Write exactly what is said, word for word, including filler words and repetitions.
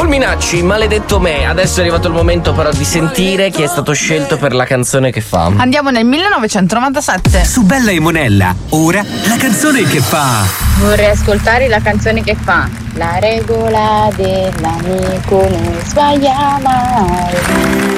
Fulminacci, maledetto me. Adesso è arrivato il momento però di sentire chi è stato scelto per la canzone che fa. Andiamo nel millenovecentonovantasette. Su Bella e Monella, ora la canzone che fa. Vorrei ascoltare la canzone che fa. La regola dell'amico non sbaglia mai.